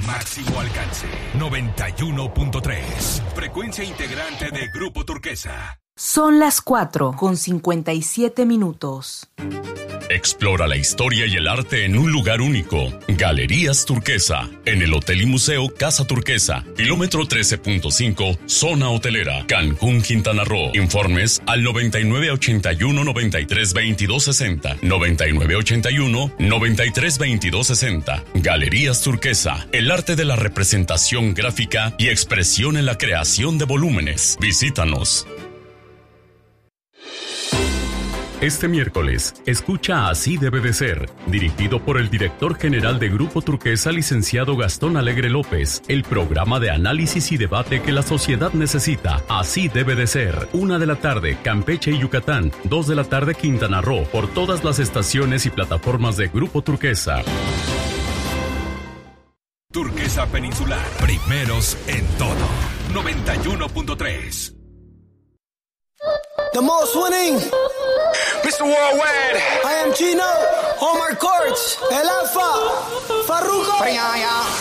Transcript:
máximo alcance. 91.3. Frecuencia integrante de Grupo Turquesa. Son las 4:57. Explora la historia y el arte en un lugar único. Galerías Turquesa, en el Hotel y Museo Casa Turquesa, kilómetro 13.5, zona hotelera, Cancún, Quintana Roo. Informes al 9981-932260, 9981-932260. Galerías Turquesa, el arte de la representación gráfica y expresión en la creación de volúmenes. Visítanos. Este miércoles, escucha Así debe de ser, dirigido por el director general de Grupo Turquesa, licenciado Gastón Alegre López, el programa de análisis y debate que la sociedad necesita. Así debe de ser. 1 de la tarde, Campeche y Yucatán. 2 de la tarde, Quintana Roo, por todas las estaciones y plataformas de Grupo Turquesa. Turquesa Peninsular. Primeros en todo. 91.3. The most winning. Mr. Worldwide. I am Chino. Omar Courts. El Alfa. Farruko.